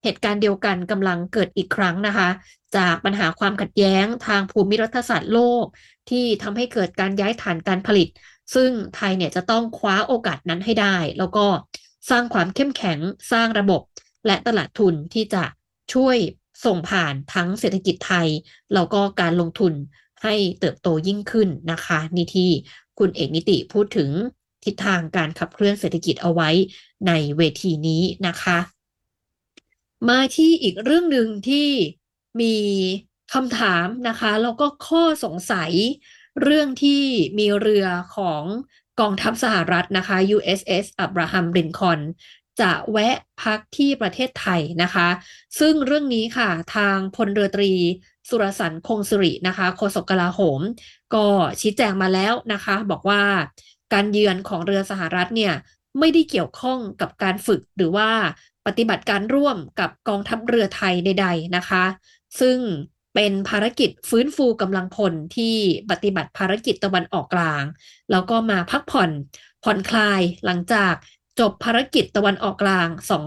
เหตุการณ์เดียวกันกำลังเกิดอีกครั้งนะคะจากปัญหาความขัดแย้งทางภูมิรัฐศาสตร์โลกที่ทำให้เกิดการย้ายฐานการผลิตซึ่งไทยเนี่ยจะต้องคว้าโอกาสนั้นให้ได้แล้วก็สร้างความเข้มแข็งสร้างระบบและตลาดทุนที่จะช่วยส่งผ่านทั้งเศรษฐกิจไทยแล้วก็การลงทุนให้เติบโตยิ่งขึ้นนะคะนี่ที่คุณเอกนิติพูดถึงทิศทางการขับเคลื่อนเศรษฐกิจเอาไว้ในเวทีนี้นะคะ มาที่อีกเรื่องหนึ่งที่มีคำถามนะคะแล้วก็ข้อสงสัยเรื่องที่มีเรือของกองทัพสหรัฐนะคะ USS Abraham Lincoln จะแวะพักที่ประเทศไทยนะคะซึ่งเรื่องนี้ค่ะทางพลเรือตรีสุรสันต์คงสิรินะคะโฆษกกลาโหมก็ชี้แจงมาแล้วนะคะบอกว่าการเยือนของเรือสหรัฐเนี่ยไม่ได้เกี่ยวข้องกับการฝึกหรือว่า ปฏิบัติการร่วมกับกองทัพเรือไทยใดๆนะคะซึ่งเป็นภารกิจฟื้นฟูกำลังพลที่ปฏิบัติภารกิจตะวันออกกลางแล้วก็มาพักผ่อนคลายหลังจากจบภารกิจตะวันออกกลาง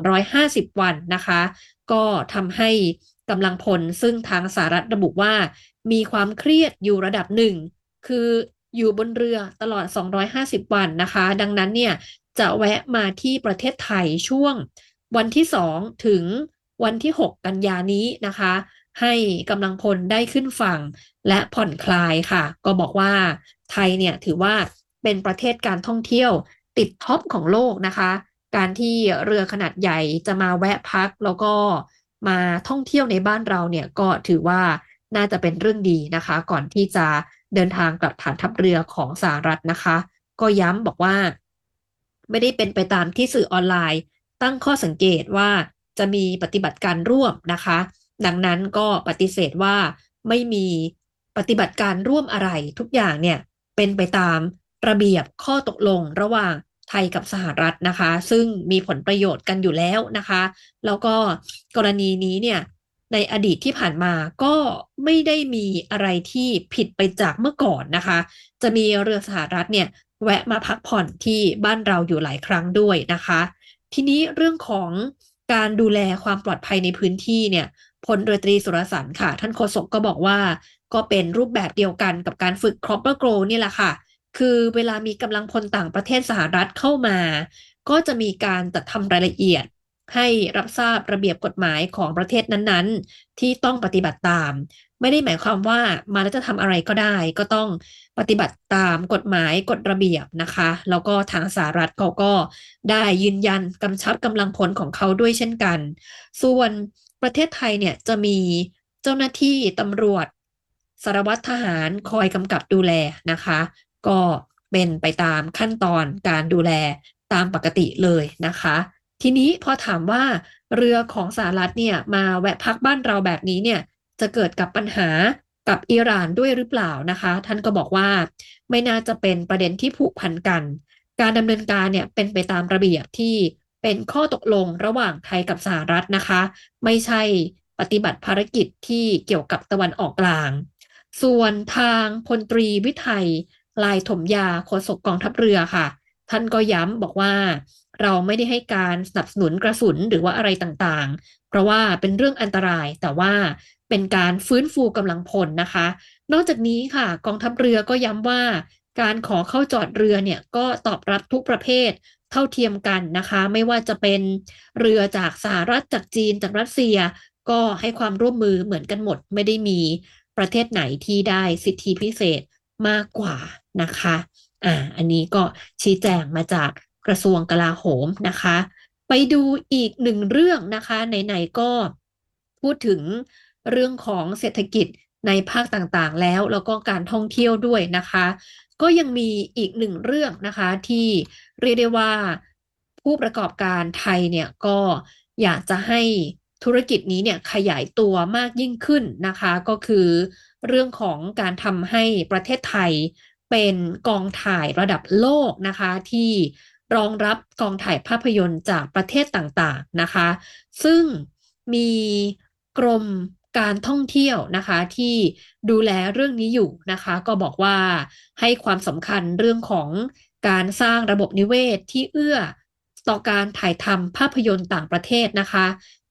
250วันนะคะก็ทำให้กำลังพลซึ่งทางสหรัฐระบุว่ามีความเครียดอยู่ระดับหนึ่งคืออยู่บนเรือตลอด250วันนะคะดังนั้นเนี่ยจะแวะมาที่ประเทศไทยช่วง วันที่2ถึงวันที่6กันยานี้นะคะให้กำลังพลได้ขึ้นฝั่งและผ่อนคลายค่ะก็บอกว่าไทยเนี่ยถือว่าเป็นประเทศการท่องเที่ยวติดท็อปของโลกนะคะการที่เรือขนาดใหญ่จะมาแวะพักแล้วก็มาท่องเที่ยวในบ้านเราเนี่ยก็ถือว่าน่าจะเป็นเรื่องดีนะคะก่อนที่จะเดินทางกลับฐานทัพเรือของสหรัฐนะคะก็ย้ำบอกว่าไม่ได้เป็นไปตามที่สื่อออนไลน์ ตั้งข้อสังเกตว่าจะมีปฏิบัติการร่วมนะคะ ดังนั้นก็ปฏิเสธว่าไม่มีปฏิบัติการร่วมอะไรทุกอย่างเนี่ยเป็นไปตามระเบียบข้อตกลงระหว่างไทยกับสหรัฐนะคะซึ่งมีผลประโยชน์กันอยู่แล้วนะคะแล้วก็กรณีนี้เนี่ยในอดีตที่ผ่านมาก็ไม่ได้มีอะไรที่ผิดไปจากเมื่อก่อนนะคะจะมีเรือสหรัฐเนี่ยแวะมาพักผ่อนที่บ้านเราอยู่หลายครั้งด้วยนะคะ ทีนี้เรื่องของการดูแลความปลอดภัยในพื้นที่เนี่ยพลเรือตรีสุรสันต์ค่ะท่านโฆษกก็บอกว่าก็เป็นรูปแบบเดียวกันกับการฝึก Copper Grow นี่แหละค่ะคือเวลามีกำลังพลต่างประเทศสหรัฐเข้ามาก็จะมีการจัดทำรายละเอียดให้รับทราบระเบียบกฎหมายของประเทศนั้นๆที่ต้องปฏิบัติตามไม่ได้หมายความว่ามาแล้วจะทำอะไรก็ได้ก็ต้องปฏิบัติตามกฎหมายกฎระเบียบนะคะแล้วก็ทางสหรัฐเขาก็ ได้ยืนยันกำชับกำลังพลของเขาด้วยเช่นกันส่วนประเทศไทยเนี่ยจะมีเจ้าหน้าที่ตำรวจสารวัตรทหารคอยกำกับดูแลนะคะก็เป็นไปตามขั้นตอนการดูแลตามปกติเลยนะคะทีนี้พอถามว่าเรือของสหรัฐเนี่ยมาแวะพักบ้านเราแบบนี้เนี่ยจะเกิดกับปัญหากับอิหร่านด้วยหรือเปล่านะคะท่านก็บอกว่าไม่น่าจะเป็นประเด็นที่ผูกพันกัน การดำเนินการเนี่ยเป็นไปตามระเบียบที่เป็นข้อตกลงระหว่างไทยกับสหรัฐนะคะไม่ใช่ปฏิบัติภารกิจที่เกี่ยวกับตะวันออกกลางส่วนทางพลตรีวิทัยลายถมยาโฆษกกองทัพเรือค่ะท่านก็ย้ำบอกว่าเราไม่ได้ให้การสนับสนุนกระสุนหรือว่าอะไรต่างๆเพราะว่าเป็นเรื่องอันตรายแต่ว่าเป็นการฟื้นฟูกำลังพลนะคะนอกจากนี้ค่ะกองทัพเรือก็ย้ำว่า การขอเข้าจอดเรือเนี่ยก็ตอบรับทุกประเภทเท่าเทียมกันนะคะไม่ว่าจะเป็นเรือจากสหรัฐจากจีนจากรัสเซียก็ให้ความร่วมมือเหมือนกันหมดไม่ได้มีประเทศไหนที่ได้สิทธิพิเศษมากกว่านะคะอันนี้ก็ชี้แจงมาจากกระทรวงกลาโหมนะคะไปดูอีกหนึ่งเรื่องนะคะไหนๆก็พูดถึงเรื่องของเศรษฐกิจในภาคต่างๆแล้วก็การท่องเที่ยวด้วยนะคะ ก็ยังมีอีกหนึ่งเรื่องนะคะที่เรียกได้ว่าผู้ประกอบการไทยเนี่ยก็อยากจะให้ธุรกิจนี้เนี่ยขยายตัวมากยิ่งขึ้นนะคะก็คือเรื่องของการทำให้ประเทศไทยเป็นกองถ่ายระดับโลกนะคะที่รองรับกองถ่ายภาพยนตร์จากประเทศต่างๆนะคะซึ่งมีกรมการท่องเที่ยวนะคะที่ดูแลเรื่องนี้อยู่นะคะก็บอกว่า ให้ความสำคัญเรื่องของการสร้างระบบนิเวศที่เอื้อต่อการถ่ายทำภาพยนตร์ต่างประเทศนะคะ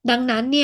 ดังนั้นเนี่ย